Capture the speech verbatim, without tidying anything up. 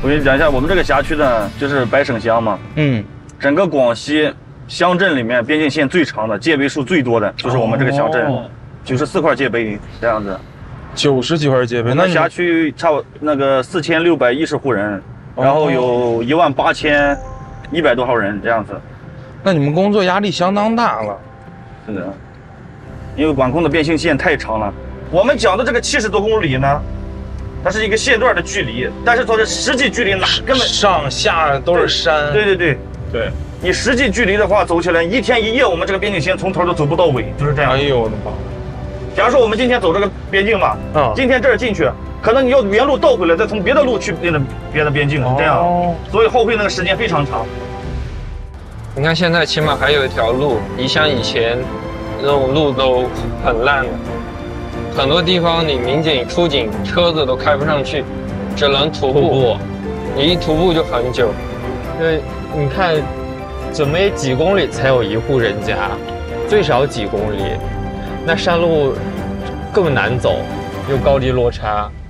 我给你讲一下，我们这个辖区呢，就是百省乡嘛。 嗯， 整个广西乡镇里面边境线最长的、界碑数最多的，就是我们这个乡镇，九十四块界碑这样子。 九十几块界碑， 那辖区差不那个四千六百一十户人，然后有一万八千一百多号人这样子。 那你们工作压力相当大了。 是的，因为管控的边境线太长了。我们讲的这个七十多公里呢，它是一个线段的距离，但是它的实际距离哪根本上下都是山。 对对对对， 你实际距离的话，走起来一天一夜，我们这个边境线从头都走不到尾，就是这样。 哎呦我的妈！ 假如说我们今天走这个边境吧， 嗯， 今天这儿进去，可能你要原路倒回来，再从别的路去别的别的边境，这样，哦，所以耗费那个时间非常长。 你看现在起码还有一条路，你像以前那种路都很烂了。很多地方你民警出警，车子都开不上去，只能徒步。你一徒步就很久。 对，你看，怎么也几公里才有一户人家，最少几公里。那山路更难走，又高低落差。